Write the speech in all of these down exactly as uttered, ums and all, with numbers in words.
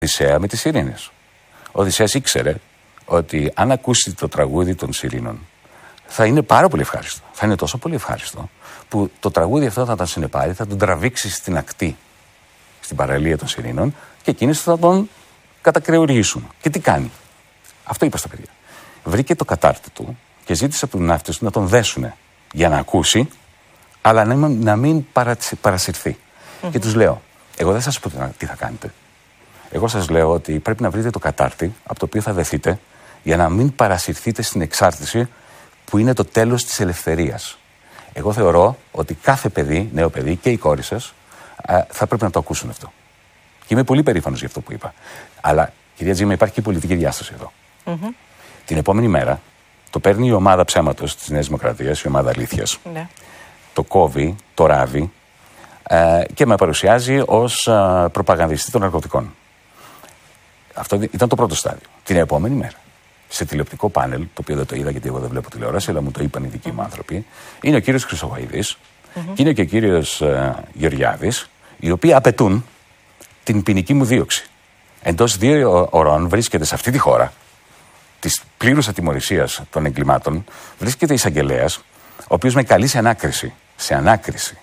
Οδυσσέα με τις Σιρήνες. Ο Οδυσσέας ήξερε ότι αν ακούσει το τραγούδι των Σιρήνων θα είναι πάρα πολύ ευχάριστο. Θα είναι τόσο πολύ ευχάριστο που το τραγούδι αυτό θα τον συνεπάρει, θα τον τραβήξει στην ακτή, στην παραλία των Σιρήνων και εκείνες θα τον κατακρεουργήσουν. Και τι κάνει? Αυτό είπα στα παιδιά. Βρήκε το κατάρτι του και ζήτησε από τους ναύτες του να τον δέσουν για να ακούσει, αλλά να μην, να μην παρασυρθεί. Mm-hmm. Και τους λέω, εγώ δεν σας πω τι θα κάνετε. Εγώ σας λέω ότι πρέπει να βρείτε το κατάρτι από το οποίο θα δεθείτε για να μην παρασυρθείτε στην εξάρτηση που είναι το τέλος της ελευθερίας. Εγώ θεωρώ ότι κάθε παιδί, νέο παιδί και οι κόρη σας θα πρέπει να το ακούσουν αυτό. Και είμαι πολύ περήφανος για αυτό που είπα. Αλλά, κυρία Τζίμα, υπάρχει και η πολιτική διάσταση εδώ. Mm-hmm. Την επόμενη μέρα το παίρνει η ομάδα ψέματος της Νέας Δημοκρατίας, η ομάδα αλήθειας. Ναι. Το κόβει, το ράβει ε, και με παρουσιάζει ως ε, προπαγανδιστή των ναρκωτικών. Αυτό ήταν το πρώτο στάδιο. Την επόμενη μέρα, σε τηλεοπτικό πάνελ, το οποίο δεν το είδα γιατί εγώ δεν βλέπω τηλεόραση, αλλά μου το είπαν οι δικοί μου άνθρωποι, είναι ο κύριος Χρυσοβοηδής mm-hmm. και είναι και ο κύριος ε, Γεωργιάδης, οι οποίοι απαιτούν την ποινική μου δίωξη. Εντός δύο ωρών βρίσκεται σε αυτή τη χώρα της πλήρους ατιμωρησίας των εγκλημάτων, βρίσκεται εισαγγελέας, ο οποίος με καλεί σε ανάκριση, σε ανάκριση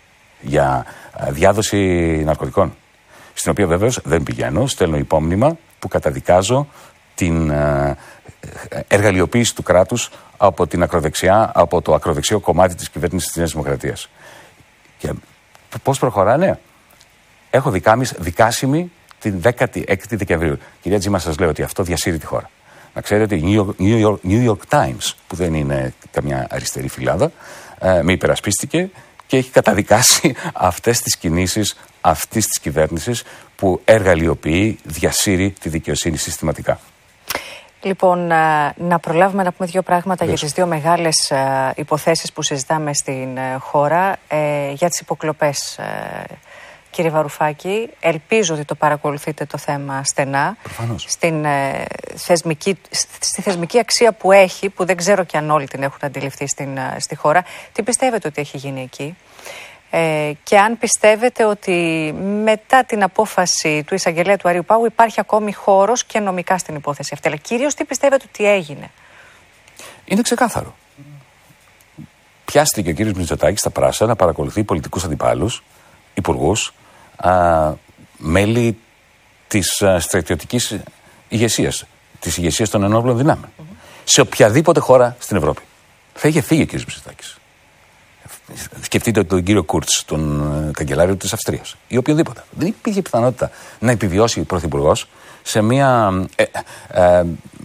για ε, διάδοση ναρκωτικών. Στην οποία βεβαίως δεν πηγαίνω, στέλνω υπόμνημα που καταδικάζω την ε, εργαλειοποίηση του κράτους από την ακροδεξιά, από το ακροδεξιό κομμάτι της κυβέρνησης της Νέας Δημοκρατίας. Και πώς προχωράνε? Έχω δικάμεις, δικάσιμη την δέκατη έκτη Δεκεμβρίου. Κυρία Τζίμα, σας λέω ότι αυτό διασύρει τη χώρα. Να ξέρετε, η New York, New York, New York Times, που δεν είναι καμιά αριστερή φυλάδα, ε, με υπερασπίστηκε και έχει καταδικάσει αυτές τις κινήσεις αυτής της κυβέρνησης που εργαλειοποιεί, διασύρει τη δικαιοσύνη συστηματικά. Λοιπόν, να προλάβουμε να πούμε δύο πράγματα Βες. για τις δύο μεγάλες υποθέσεις που συζητάμε στην χώρα. Ε, για τις υποκλοπές, ε, κύριε Βαρουφάκη, ελπίζω ότι το παρακολουθείτε το θέμα στενά. Στην, ε, θεσμική, στη θεσμική αξία που έχει, που δεν ξέρω και αν όλοι την έχουν αντιληφθεί στην, στη χώρα. Τι πιστεύετε ότι έχει γίνει εκεί? Ε, και αν πιστεύετε ότι μετά την απόφαση του εισαγγελέα του Αριού Πάγου υπάρχει ακόμη χώρος και νομικά στην υπόθεση αυτή. Αλλά κυρίως τι πιστεύετε ότι έγινε? Είναι ξεκάθαρο. Πιάστηκε ο κύριος Μητσοτάκης στα πράσα να παρακολουθεί πολιτικούς αντιπάλους, υπουργούς, α, μέλη της α, στρατιωτικής ηγεσίας, της ηγεσίας των ενόπλων δυνάμεων. Mm-hmm. Σε οποιαδήποτε χώρα στην Ευρώπη. Θα είχε φύγει ο κύριος Μητσοτάκης. Σκεφτείτε τον κύριο Κούρτς, τον καγκελάριο της Αυστρίας, ή οποιοδήποτε. Δεν υπήρχε πιθανότητα να επιβιώσει ο πρωθυπουργός σε μια ε, ε, ε,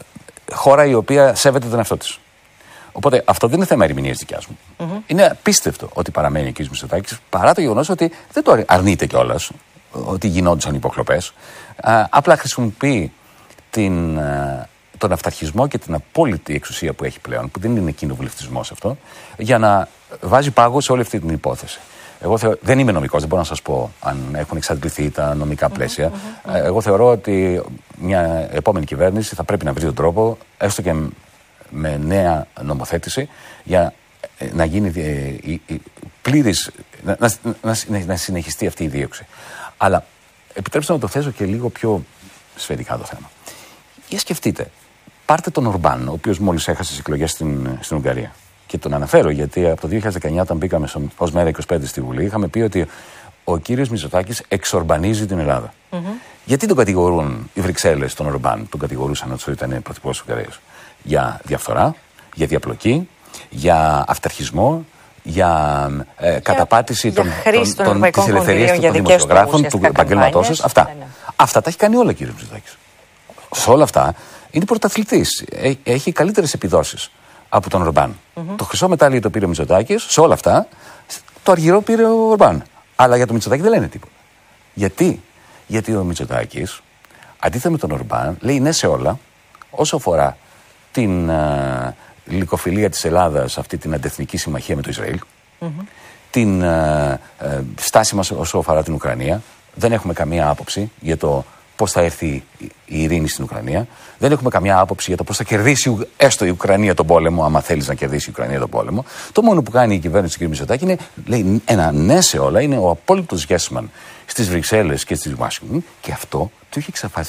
χώρα η οποία σέβεται τον εαυτό της. Οπότε αυτό δεν είναι θέμα ερμηνείας δικιάς μου. Mm-hmm. Είναι απίστευτο ότι παραμένει ο κ. Μητσοτάκης, παρά το γεγονός ότι δεν το αρνείται κιόλας ότι γινόντουσαν υποκλοπές. Ε, απλά χρησιμοποιεί την, ε, τον αυταρχισμό και την απόλυτη εξουσία που έχει πλέον, που δεν είναι κοινοβουλευτισμός αυτό, για να βάζει πάγο σε όλη αυτή την υπόθεση. Εγώ θεω... δεν είμαι νομικός, δεν μπορώ να σας πω αν έχουν εξαντληθεί τα νομικά πλαίσια. Mm-hmm, mm-hmm. Εγώ θεωρώ ότι μια επόμενη κυβέρνηση θα πρέπει να βρει τον τρόπο, έστω και με νέα νομοθέτηση, για να γίνει η, η πλήρης, να, να, να, να συνεχιστεί αυτή η δίωξη. Αλλά επιτρέψτε να το θέσω και λίγο πιο σφαιρικά το θέμα. Για σκεφτείτε, πάρτε τον Ορμπάν, ο οποίος μόλις έχασε τις εκλογές στην, στην Ουγγαρία. Και τον αναφέρω γιατί από το δύο χιλιάδες δεκαεννιά, όταν μπήκαμε ως μέρα είκοσι πέντε στη Βουλή, είχαμε πει ότι ο κύριος Μητσοτάκης εξορμπανίζει την Ελλάδα. Mm-hmm. Γιατί τον κατηγορούν οι Βρυξέλλες, τον Ορμπάν, τον κατηγορούσαν ότι ήταν πρωθυπουργός της Ουγγαρίας? Για διαφθορά, για διαπλοκή, για αυταρχισμό, για ε, καταπάτηση για των, των, των, της ελευθερίας των δημοσιογράφων, του επαγγέλματός σας. Αυτά. Ναι, ναι. Αυτά τα έχει κάνει όλα ο κύριος Μητσοτάκης. Σε όλα αυτά είναι πρωταθλητής. Έχει καλύτερες επιδόσεις από τον Ορμπάν. Mm-hmm. Το χρυσό μετάλλιο το πήρε ο Μητσοτάκης, σε όλα αυτά το αργυρό πήρε ο Ορμπάν. Αλλά για τον Μητσοτάκη δεν λένε τίποτα. Γιατί? Γιατί ο Μητσοτάκης, αντίθετα με τον Ορμπάν, λέει ναι σε όλα, όσο αφορά την uh, λυκοφιλία της Ελλάδας, αυτή την αντεθνική συμμαχία με το Ισραήλ, mm-hmm. την uh, uh, στάση μας όσο αφορά την Ουκρανία. Δεν έχουμε καμία άποψη για το πώς θα έρθει η ειρήνη στην Ουκρανία. Δεν έχουμε καμιά άποψη για το πώς θα κερδίσει έστω η Ουκρανία τον πόλεμο, άμα θέλει να κερδίσει η Ουκρανία τον πόλεμο. Το μόνο που κάνει η κυβέρνηση του κ. Μητσοτάκη είναι λέει ένα ναι σε όλα, είναι ο απόλυτος γέσμαν στις Βρυξέλλες και στη Ουάσιγκτον, και αυτό του έχει